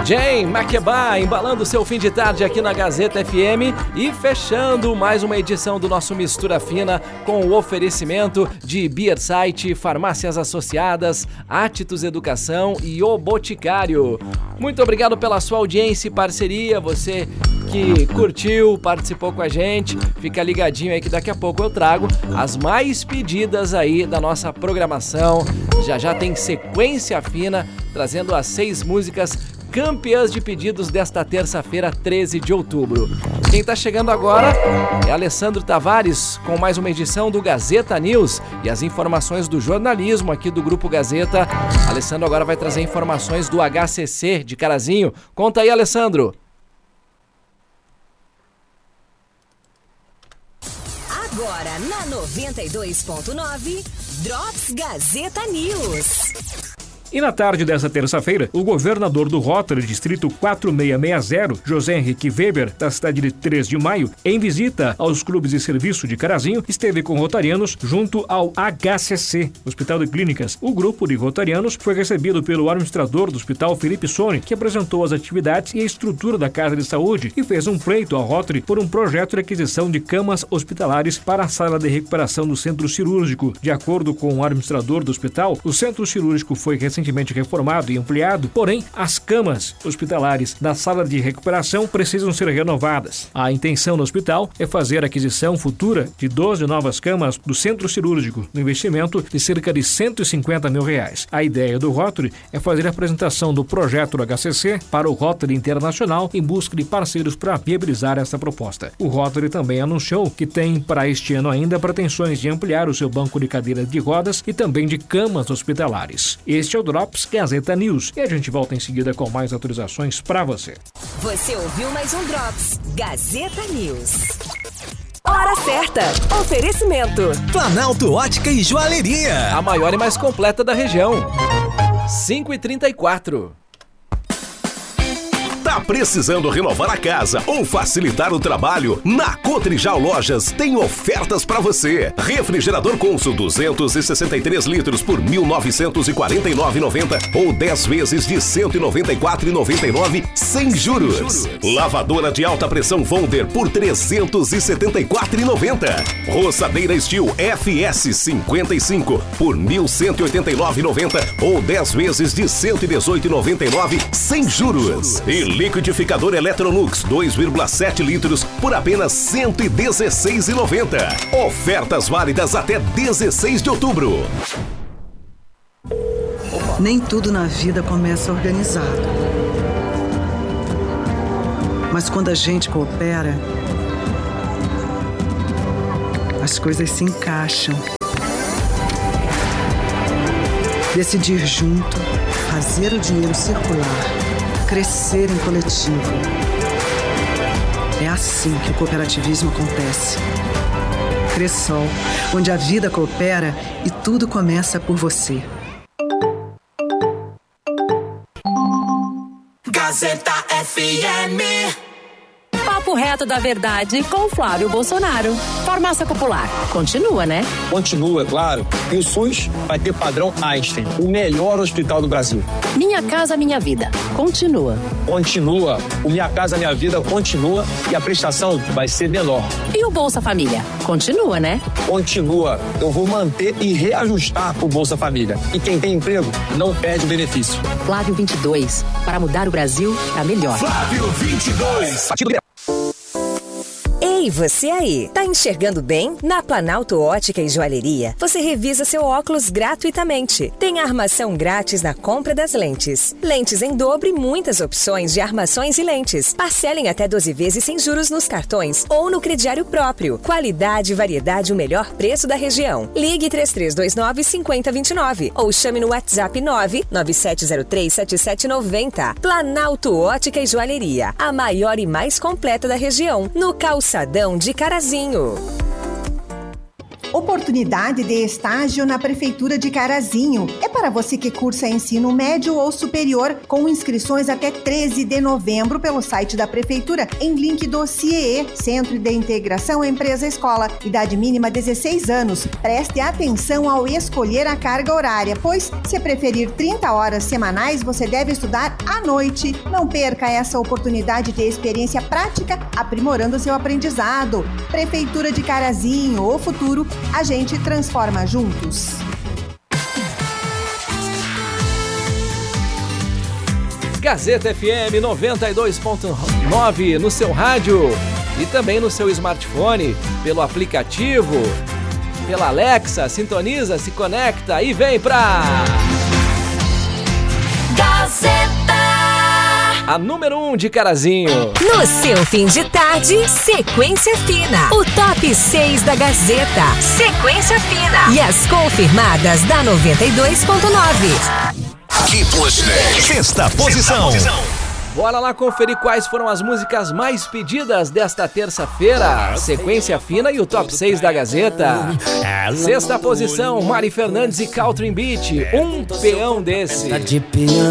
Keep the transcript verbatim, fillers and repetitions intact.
Jane Makeba embalando seu fim de tarde aqui na Gazeta F M e fechando mais uma edição do nosso Mistura Fina com o oferecimento de Beer Site, Farmácias Associadas, Atitus Educação e O Boticário. Muito obrigado pela sua audiência e parceria, você que curtiu, participou com a gente, fica ligadinho aí que daqui a pouco eu trago as mais pedidas aí da nossa programação. Já já tem Sequência Fina, trazendo as seis músicas campeãs de pedidos desta terça-feira, treze de outubro. Quem tá chegando agora é Alessandro Tavares com mais uma edição do Gazeta News e as informações do jornalismo aqui do Grupo Gazeta. Alessandro agora vai trazer informações do H C C de Carazinho. Conta aí, Alessandro. Agora na noventa e dois ponto nove, Drops Gazeta News. E na tarde desta terça-feira, o governador do Rotary, Distrito quatro seis seis zero, José Henrique Weber, da cidade de três de maio, em visita aos clubes de serviço de Carazinho, esteve com rotarianos junto ao H C C, Hospital de Clínicas. O grupo de rotarianos foi recebido pelo administrador do hospital, Felipe Sone, que apresentou as atividades e a estrutura da Casa de Saúde e fez um pleito ao Rotary por um projeto de aquisição de camas hospitalares para a sala de recuperação do centro cirúrgico. De acordo com o administrador do hospital, o centro cirúrgico foi recentemente reformado e ampliado, porém as camas hospitalares da sala de recuperação precisam ser renovadas. A intenção do hospital é fazer a aquisição futura de doze novas camas do centro cirúrgico, no investimento de cerca de cento e cinquenta mil reais. A ideia do Rotary é fazer a apresentação do projeto do H C C para o Rotary Internacional em busca de parceiros para viabilizar essa proposta. O Rotary também anunciou que tem para este ano ainda pretensões de ampliar o seu banco de cadeiras de rodas e também de camas hospitalares. Este é o Drops Gazeta News e a gente volta em seguida com mais atualizações para você. Você ouviu mais um Drops Gazeta News. Hora certa. Oferecimento Planalto Ótica e Joalheria, a maior e mais completa da região. cinco e trinta e quatro. Tá precisando renovar a casa ou facilitar o trabalho? Na Cotrijal Lojas tem ofertas para você. Refrigerador Consul duzentos e sessenta e três litros por mil novecentos e quarenta e nove reais e noventa centavos ou dez vezes de cento e noventa e quatro reais e noventa e nove centavos sem juros. Lavadora de alta pressão Wonder por trezentos e setenta e quatro reais e noventa centavos. Roçadeira Steel F S cinquenta e cinco por mil cento e oitenta e nove reais e noventa centavos ou dez vezes de cento e dezoito reais e noventa e nove centavos sem juros. E liquidificador Electrolux dois vírgula sete litros por apenas cento e dezesseis reais e noventa centavos. Ofertas válidas até dezesseis de outubro. Nem tudo na vida começa organizado. Mas quando a gente coopera, as coisas se encaixam. Decidir junto, fazer o dinheiro circular, crescer em coletivo. É assim que o cooperativismo acontece. Cressol, onde a vida coopera e tudo começa por você. Gazeta F M. Papo reto da verdade com Flávio Bolsonaro. Farmácia Popular. Continua, né? Continua, é claro. E o SUS vai ter padrão Einstein, o melhor hospital do Brasil. Minha Casa Minha Vida. Continua. Continua. O Minha Casa Minha Vida continua e a prestação vai ser menor. E o Bolsa Família? Continua, né? Continua. Eu vou manter e reajustar o Bolsa Família. E quem tem emprego não perde o benefício. Flávio vinte e dois. Para mudar o Brasil para melhor. Flávio vinte e dois. Ei, você aí, tá enxergando bem? Na Planalto Ótica e Joalheria, você revisa seu óculos gratuitamente. Tem armação grátis na compra das lentes. Lentes em dobro e muitas opções de armações e lentes. Parcelem até doze vezes sem juros nos cartões ou no crediário próprio. Qualidade, variedade e o melhor preço da região. Ligue três três dois nove, cinco zero dois nove ou chame no WhatsApp nove nove sete zero três, sete sete nove zero. Planalto Ótica e Joalheria, a maior e mais completa da região, no calçadão de Carazinho. Oportunidade de estágio na Prefeitura de Carazinho. É para você que cursa ensino médio ou superior, com inscrições até treze de novembro pelo site da Prefeitura, em link do C I E, Centro de Integração Empresa-Escola. Idade mínima dezesseis anos. Preste atenção ao escolher a carga horária, pois, se preferir trinta horas semanais, você deve estudar à noite. Não perca essa oportunidade de experiência prática, aprimorando seu aprendizado. Prefeitura de Carazinho, o futuro a gente transforma juntos. Gazeta F M noventa e dois ponto nove no seu rádio e também no seu smartphone, pelo aplicativo, pela Alexa. Sintoniza, se conecta e vem pra Gazeta, a número um de Carazinho. No seu fim de tarde, Sequência Fina. O top seis da Gazeta. Sequência Fina. E as confirmadas da noventa e dois ponto nove. Keep listening. Sexta posição. Bora lá conferir quais foram as músicas mais pedidas desta terça-feira. Sequência Fina e o top seis da Gazeta. Sexta posição, Mari Fernandes e Caltrim Beat. Um peão desse.